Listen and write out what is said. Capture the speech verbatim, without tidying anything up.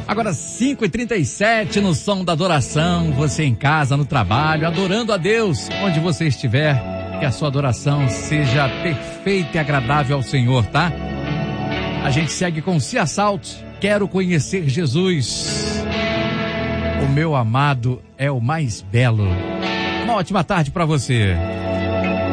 Agora cinco e trinta e sete no som da adoração, você em casa, no trabalho, adorando a Deus, onde você estiver, que a sua adoração seja perfeita e agradável ao Senhor, tá? A gente segue com Cia Salt, quero conhecer Jesus, o meu amado é o mais belo. Uma ótima tarde para você.